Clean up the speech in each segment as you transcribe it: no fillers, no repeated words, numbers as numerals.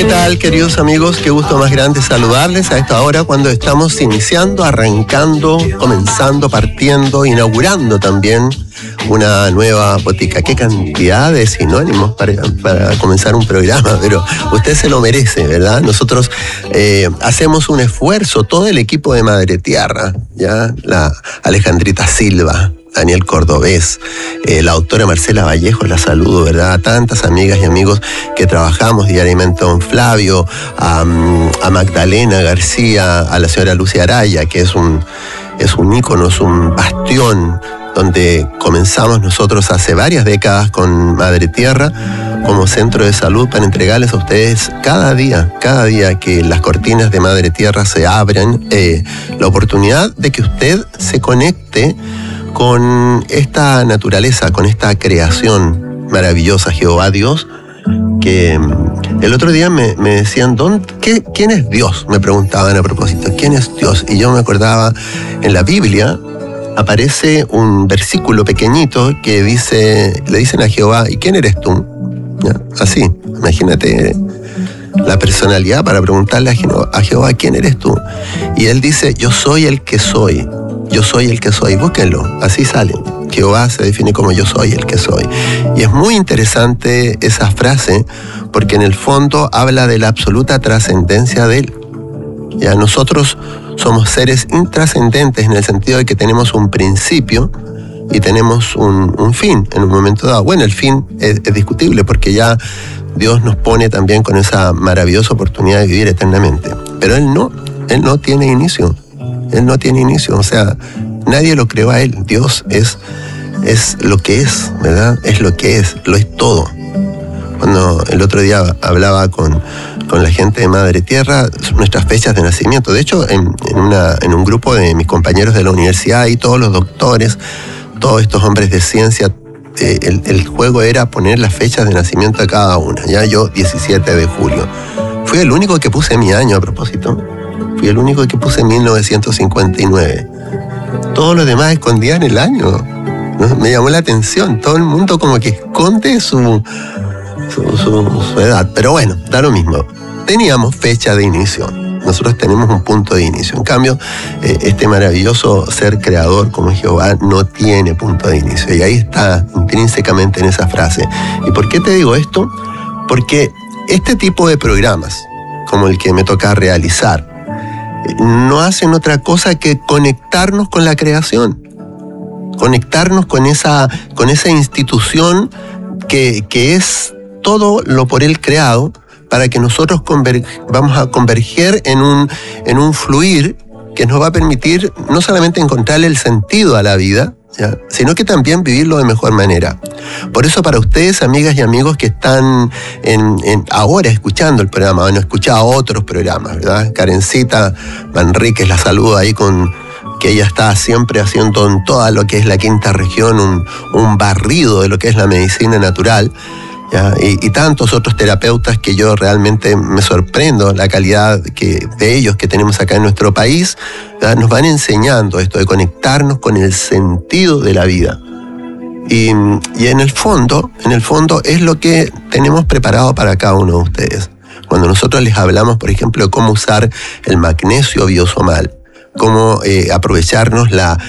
¿Qué tal, queridos amigos? Qué gusto más grande saludarles a esta hora cuando estamos iniciando, arrancando, comenzando, partiendo, inaugurando también una nueva botica. Qué cantidad de sinónimos para comenzar un programa, pero usted se lo merece, ¿verdad? Nosotros hacemos un esfuerzo, todo el equipo de Madre Tierra, ¿ya? La Alejandrita Silva, Daniel Cordobés, la doctora Marcela Vallejo, la saludo, ¿verdad? A tantas amigas y amigos que trabajamos diariamente, a don Flavio, a Magdalena García, a la señora Lucia Araya, que es un ícono, es un bastión donde comenzamos nosotros hace varias décadas con Madre Tierra como centro de salud para entregarles a ustedes cada día que las cortinas de Madre Tierra se abren, la oportunidad de que usted se conecte con esta naturaleza, con esta creación maravillosa, Jehová Dios, que el otro día me decían, ¿quién es Dios? Me preguntaban a propósito, ¿quién es Dios? Y yo me acordaba, en la Biblia aparece un versículo pequeñito que le dicen a Jehová, ¿y quién eres tú? ¿Ya? Así, imagínate la personalidad para preguntarle a Jehová, ¿quién eres tú? Y él dice, yo soy el que soy. Yo soy el que soy, búsquenlo, así sale. Jehová se define como yo soy el que soy. Y es muy interesante esa frase, porque en el fondo habla de la absoluta trascendencia de él. Ya nosotros somos seres intrascendentes en el sentido de que tenemos un principio y tenemos un fin en un momento dado. Bueno, el fin es discutible porque ya Dios nos pone también con esa maravillosa oportunidad de vivir eternamente. Pero Él no tiene inicio. Él no tiene inicio, o sea, nadie lo creó a Él. Dios es lo que es, ¿verdad? Es lo que es, lo es todo. Cuando el otro día hablaba con la gente de Madre Tierra, nuestras fechas de nacimiento. De hecho, en un grupo de mis compañeros de la universidad y todos los doctores, todos estos hombres de ciencia, el juego era poner las fechas de nacimiento de cada una. Ya yo, 17 de julio. Fui el único que puse mi año a propósito. Fui el único que puse 1959. Todos los demás escondían el año. ¿No? Me llamó la atención. Todo el mundo como que esconde su edad. Pero bueno, da lo mismo. Teníamos fecha de inicio. Nosotros tenemos un punto de inicio. En cambio, este maravilloso ser creador como Jehová no tiene punto de inicio. Y ahí está intrínsecamente en esa frase. ¿Y por qué te digo esto? Porque este tipo de programas, como el que me toca realizar, no hacen otra cosa que conectarnos con la creación, conectarnos con esa institución que es todo lo por Él creado, para que nosotros vamos a converger en un fluir que nos va a permitir no solamente encontrarle el sentido a la vida, ¿ya?, sino que también vivirlo de mejor manera. Por eso, para ustedes, amigas y amigos que están ahora escuchando el programa, han escuchado otros programas, ¿verdad? Karencita Manríquez, la saludo ahí que ella está siempre haciendo en toda lo que es la quinta región un barrido de lo que es la medicina natural, ¿ya? Y tantos otros terapeutas que yo realmente me sorprendo la calidad de ellos que tenemos acá en nuestro país, ¿ya? Nos van enseñando esto de conectarnos con el sentido de la vida. Y en el fondo es lo que tenemos preparado para cada uno de ustedes. Cuando nosotros les hablamos, por ejemplo, de cómo usar el magnesio biosomal, cómo aprovecharnos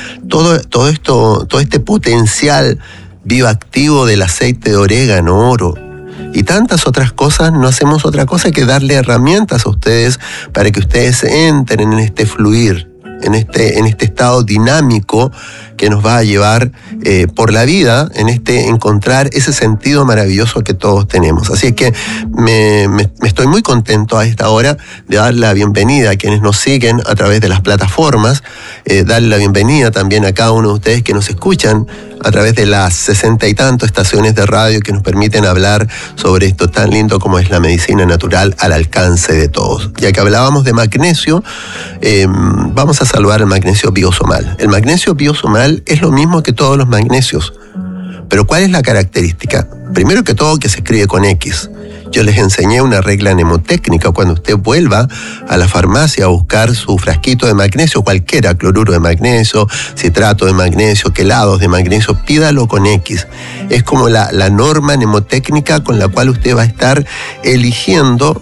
todo este potencial bioactivo del aceite de orégano, oro y tantas otras cosas, no hacemos otra cosa que darle herramientas a ustedes para que ustedes entren en este fluir, en este estado dinámico que nos va a llevar por la vida, en encontrar ese sentido maravilloso que todos tenemos. Así es que me estoy muy contento a esta hora de dar la bienvenida a quienes nos siguen a través de las plataformas, darle la bienvenida también a cada uno de ustedes que nos escuchan a través de las 60 y tantos estaciones de radio que nos permiten hablar sobre esto tan lindo como es la medicina natural al alcance de todos. Ya que hablábamos de magnesio, vamos a saludar el magnesio biosomal. El magnesio biosomal es lo mismo que todos los magnesios, pero ¿cuál es la característica? Primero que todo, que se escribe con X. Yo les enseñé una regla mnemotécnica. Cuando usted vuelva a la farmacia a buscar su frasquito de magnesio, cualquiera, cloruro de magnesio, citrato de magnesio, quelados de magnesio, pídalo con X. es como la norma mnemotécnica con la cual usted va a estar eligiendo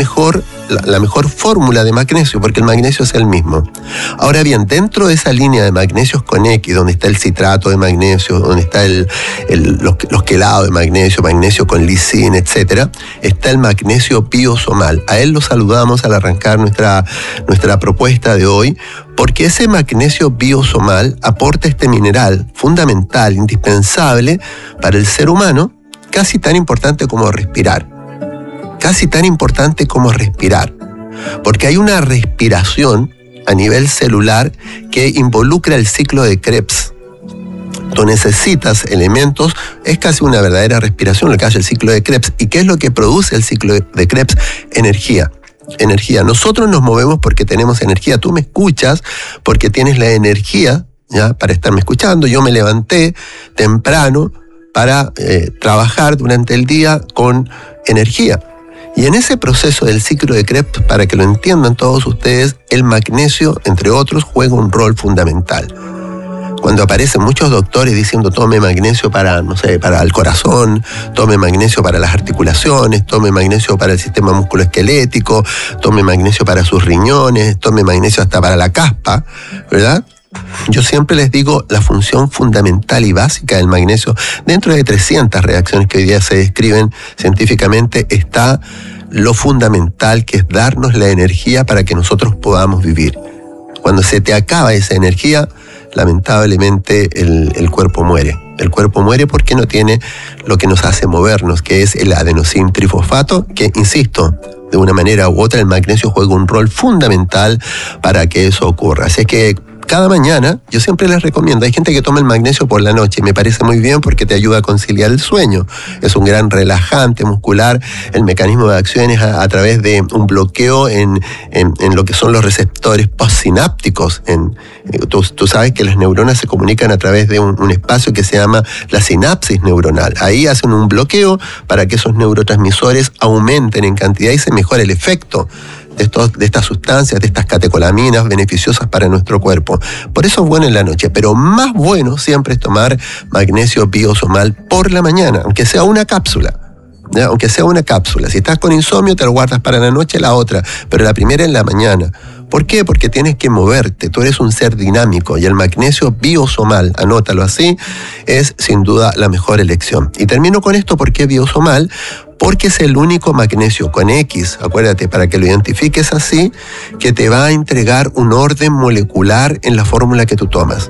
la mejor fórmula de magnesio, porque el magnesio es el mismo. Ahora bien, dentro de esa línea de magnesios con X, donde está el citrato de magnesio, donde está los quelados de magnesio, magnesio con lisina, etcétera, está el magnesio biosomal. A él lo saludamos al arrancar nuestra propuesta de hoy, porque ese magnesio biosomal aporta este mineral fundamental, indispensable para el ser humano, casi tan importante como respirar. Casi tan importante como respirar, porque hay una respiración a nivel celular que involucra el ciclo de Krebs. Tú necesitas elementos, es casi una verdadera respiración lo que hace el ciclo de Krebs. ¿Y qué es lo que produce el ciclo de Krebs? Energía. Nosotros nos movemos porque tenemos energía. Tú me escuchas porque tienes la energía, ¿ya?, para estarme escuchando. Yo me levanté temprano para trabajar durante el día con energía. Y en ese proceso del ciclo de Krebs, para que lo entiendan todos ustedes, el magnesio, entre otros, juega un rol fundamental. Cuando aparecen muchos doctores diciendo tome magnesio para el corazón, tome magnesio para las articulaciones, tome magnesio para el sistema musculoesquelético, tome magnesio para sus riñones, tome magnesio hasta para la caspa, ¿verdad? Yo siempre les digo la función fundamental y básica del magnesio. Dentro de 300 reacciones que hoy día se describen científicamente está lo fundamental, que es darnos la energía para que nosotros podamos vivir. Cuando se te acaba esa energía, lamentablemente el cuerpo muere. El cuerpo muere porque no tiene lo que nos hace movernos, que es el adenosín trifosfato, que, insisto, de una manera u otra el magnesio juega un rol fundamental para que eso ocurra. Así que cada mañana, yo siempre les recomiendo, hay gente que toma el magnesio por la noche, y me parece muy bien porque te ayuda a conciliar el sueño. Es un gran relajante muscular. El mecanismo de acción es a través de un bloqueo en lo que son los receptores postsinápticos. Tú sabes que las neuronas se comunican a través de un espacio que se llama la sinapsis neuronal. Ahí hacen un bloqueo para que esos neurotransmisores aumenten en cantidad y se mejore el efecto de estas sustancias, de estas catecolaminas beneficiosas para nuestro cuerpo. Por eso es bueno en la noche, pero más bueno siempre es tomar magnesio biosomal por la mañana, aunque sea una cápsula. ¿Ya? Aunque sea una cápsula. Si estás con insomnio, te lo guardas para la noche, la otra, pero la primera en la mañana. ¿Por qué? Porque tienes que moverte, tú eres un ser dinámico y el magnesio biosomal, anótalo así, es sin duda la mejor elección. Y termino con esto. ¿Por qué biosomal? Porque es el único magnesio con X, acuérdate, para que lo identifiques así, que te va a entregar un orden molecular en la fórmula que tú tomas.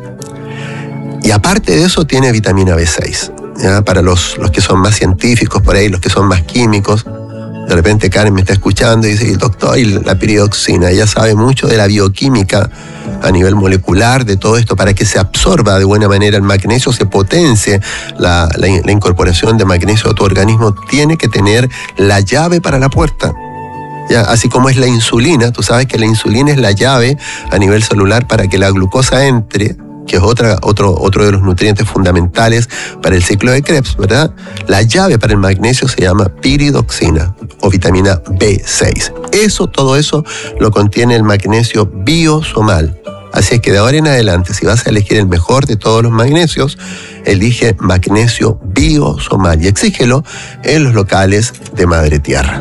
Y aparte de eso tiene vitamina B6, ¿ya? Para los que son más científicos por ahí, los que son más químicos. De repente Karen me está escuchando y dice, doctor, y la piridoxina, ella sabe mucho de la bioquímica a nivel molecular, de todo esto, para que se absorba de buena manera el magnesio, se potencie la incorporación de magnesio a tu organismo, tiene que tener la llave para la puerta. Ya, así como es la insulina, tú sabes que la insulina es la llave a nivel celular para que la glucosa entre, que es otro de los nutrientes fundamentales para el ciclo de Krebs, ¿verdad? La llave para el magnesio se llama piridoxina o vitamina B6. Todo eso lo contiene el magnesio biosomal. Así es que de ahora en adelante, si vas a elegir el mejor de todos los magnesios, elige magnesio biosomal y exígelo en los locales de Madre Tierra.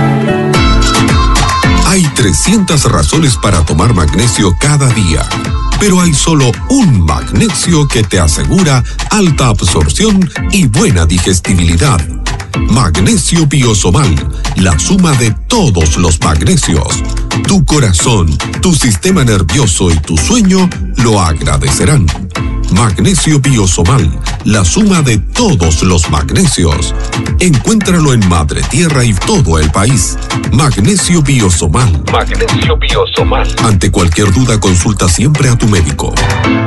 Hay 300 razones para tomar magnesio cada día, pero hay solo un magnesio que te asegura alta absorción y buena digestibilidad. Magnesio biosomal, la suma de todos los magnesios. Tu corazón, tu sistema nervioso y tu sueño lo agradecerán. Magnesio biosomal, la suma de todos los magnesios. Encuéntralo en Madre Tierra y todo el país. Magnesio biosomal. Magnesio biosomal. Ante cualquier duda, consulta siempre a tu médico.